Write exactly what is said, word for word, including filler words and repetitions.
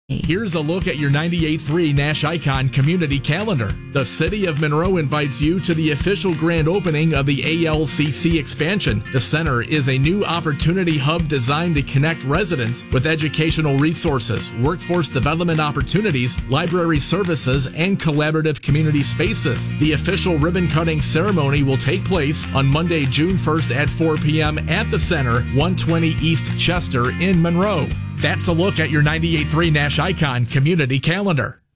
Here's a look at your ninety-eight point three Nash Icon Community Calendar. The City of Monroe invites you to the official grand opening of the A L C C expansion. The center is a new opportunity hub designed to connect residents with educational resources, workforce development opportunities, library services, and collaborative community spaces. The official ribbon-cutting ceremony will take place on Monday, June first at four p.m. at the center, one twenty East Chester in Monroe. That's a look at your ninety-eight point three Nash Icon Community Calendar.